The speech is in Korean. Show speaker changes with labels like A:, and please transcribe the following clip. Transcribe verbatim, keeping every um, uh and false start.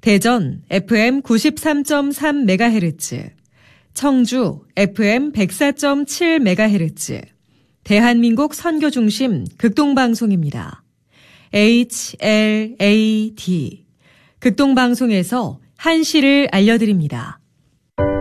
A: 대전 에프엠 구십삼 점 삼 메가헤르츠, 청주 에프엠 백사 점 칠 메가헤르츠, 대한민국 선교중심 극동방송입니다. 에이치 엘 에이 디, 극동방송에서 한시를 알려드립니다.